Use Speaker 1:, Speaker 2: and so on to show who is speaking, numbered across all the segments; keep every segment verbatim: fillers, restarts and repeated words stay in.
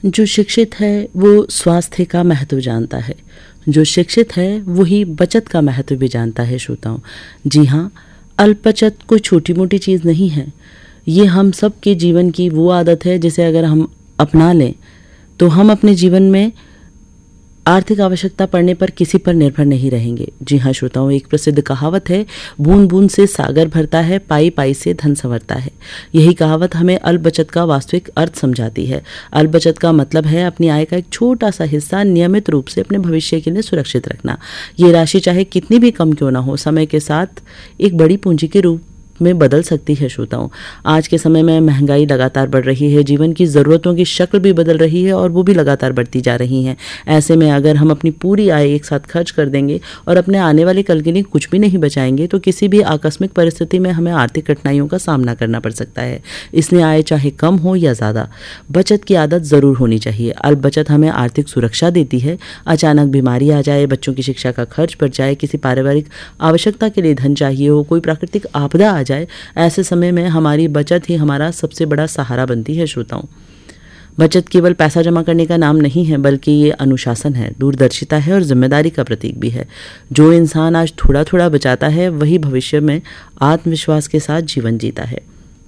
Speaker 1: जो शिक्षित है वो स्वास्थ्य का महत्व जानता है, जो शिक्षित है वही बचत का महत्व भी जानता है श्रोताओं। जी हाँ, अल्प बचत कोई छोटी मोटी चीज़ नहीं है, ये हम सब के जीवन की वो आदत है जिसे अगर हम अपना लें तो हम अपने जीवन में आर्थिक आवश्यकता पड़ने पर किसी पर निर्भर नहीं रहेंगे। जी हाँ श्रोताओं, एक प्रसिद्ध कहावत है, बूंद बूंद से सागर भरता है, पाई पाई से धन संवरता है। यही कहावत हमें अल्प बचत का वास्तविक अर्थ समझाती है। अल्प बचत का मतलब है अपनी आय का एक छोटा सा हिस्सा नियमित रूप से अपने भविष्य के लिए सुरक्षित रखना। ये राशि चाहे कितनी भी कम क्यों ना हो, समय के साथ एक बड़ी पूंजी के रूप में बदल सकती है श्रोताओं। आज के समय में महंगाई लगातार बढ़ रही है, जीवन की ज़रूरतों की शक्ल भी बदल रही है और वो भी लगातार बढ़ती जा रही हैं। ऐसे में अगर हम अपनी पूरी आय एक साथ खर्च कर देंगे और अपने आने वाले कल के लिए कुछ भी नहीं बचाएंगे तो किसी भी आकस्मिक परिस्थिति में हमें आर्थिक कठिनाइयों का सामना करना पड़ सकता है। इसलिए आय चाहे कम हो या ज़्यादा, बचत की आदत ज़रूर होनी चाहिए। अल्प बचत हमें आर्थिक सुरक्षा देती है। अचानक बीमारी आ जाए, बच्चों की शिक्षा का खर्च बढ़ जाए, किसी पारिवारिक आवश्यकता के लिए धन चाहिए हो, कोई प्राकृतिक आपदा आ जाए, ऐसे समय में हमारी बचत ही हमारा सबसे बड़ा सहारा बनती है श्रोताओं। बचत केवल पैसा जमा करने का नाम नहीं है, बल्कि ये अनुशासन है, दूरदर्शिता है और जिम्मेदारी का प्रतीक भी है। जो इंसान आज थोड़ा थोड़ा बचाता है वही भविष्य में आत्मविश्वास के साथ जीवन जीता है।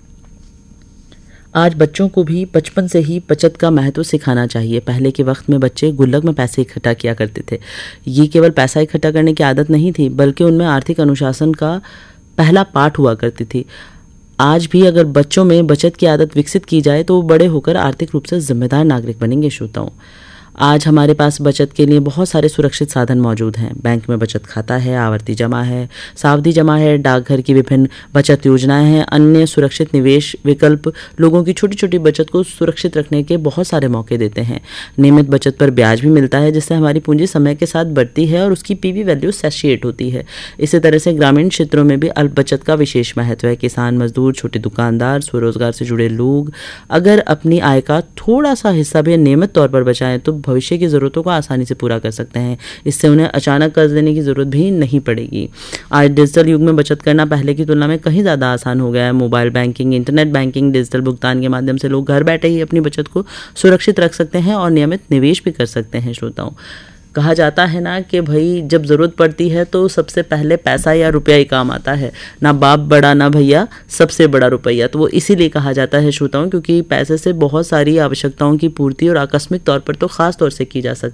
Speaker 1: आज बच्चों को भी बचपन से ही बचत का महत्व सिखाना चाहिए। पहले के वक्त में बच्चे गुल्लक में पैसे इकट्ठा किया करते थे। ये केवल पैसा इकट्ठा करने की आदत नहीं थी, बल्कि उनमें आर्थिक अनुशासन का पहला पाठ हुआ करती थी। आज भी अगर बच्चों में बचत की आदत विकसित की जाए तो वो बड़े होकर आर्थिक रूप से जिम्मेदार नागरिक बनेंगे श्रोताओं। आज हमारे पास बचत के लिए बहुत सारे सुरक्षित साधन मौजूद हैं। बैंक में बचत खाता है, आवर्ती जमा है, सावधि जमा है, डाकघर की विभिन्न बचत योजनाएं हैं, अन्य सुरक्षित निवेश विकल्प लोगों की छोटी छोटी बचत को सुरक्षित रखने के बहुत सारे मौके देते हैं। नियमित बचत पर ब्याज भी मिलता है, जिससे हमारी पूंजी समय के साथ बढ़ती है और उसकी पीवी वैल्यू सैशिएट होती है। इसी तरह से ग्रामीण क्षेत्रों में भी अल्प बचत का विशेष महत्व है। किसान, मजदूर, छोटे दुकानदार, स्वरोजगार से जुड़े लोग अगर अपनी आय का थोड़ा सा हिस्सा भी नियमित तौर पर बचाएं तो भविष्य की ज़रूरतों को आसानी से पूरा कर सकते हैं। इससे उन्हें अचानक कर्ज लेने की ज़रूरत भी नहीं पड़ेगी। आज डिजिटल युग में बचत करना पहले की तुलना में कहीं ज़्यादा आसान हो गया है। Mobile banking, internet banking, digital भुगतान के माध्यम से लोग घर बैठे ही अपनी बचत को सुरक्षित रख सकते हैं और नियमित निवेश भी कर सकते हैं श्रोताओं। कहा जाता है ना कि भाई जब ज़रूरत पड़ती है तो सबसे पहले पैसा या रुपया ही काम आता है, ना बाप बड़ा ना भैया, सबसे बड़ा रुपया। तो वो इसीलिए कहा जाता है श्रोताओं, क्योंकि पैसे से बहुत सारी आवश्यकताओं की पूर्ति और आकस्मिक तौर पर तो ख़ास तौर से की जा सकती है।